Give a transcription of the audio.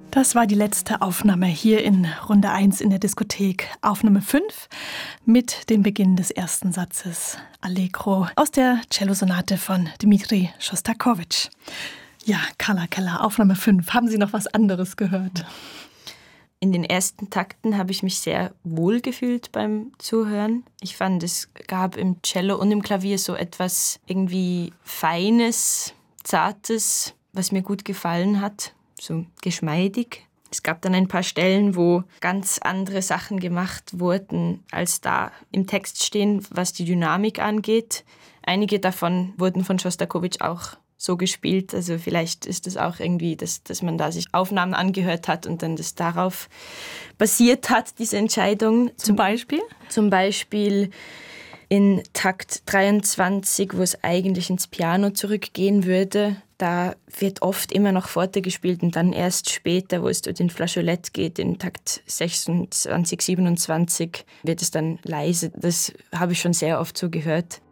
Das war die letzte Aufnahme hier in Runde 1 in der Diskothek. Aufnahme 5 mit dem Beginn des ersten Satzes Allegro aus der Cellosonate von Dmitri Schostakowitsch. Ja, Carla Keller, Aufnahme 5. Haben Sie noch was anderes gehört? In den ersten Takten habe ich mich sehr wohl gefühlt beim Zuhören. Ich fand, es gab im Cello und im Klavier so etwas irgendwie Feines, Zartes, was mir gut gefallen hat. So geschmeidig. Es gab dann ein paar Stellen, wo ganz andere Sachen gemacht wurden, als da im Text stehen, was die Dynamik angeht. Einige davon wurden von Schostakowitsch auch so gespielt. Also vielleicht ist es auch irgendwie, dass man da sich Aufnahmen angehört hat und dann das darauf basiert hat, diese Entscheidung. Zum Beispiel? Zum Beispiel in Takt 23, wo es eigentlich ins Piano zurückgehen würde. Da wird oft immer noch Forte gespielt und dann erst später, wo es durch den Flageolet geht, in Takt 26, 27, wird es dann leise. Das habe ich schon sehr oft so gehört.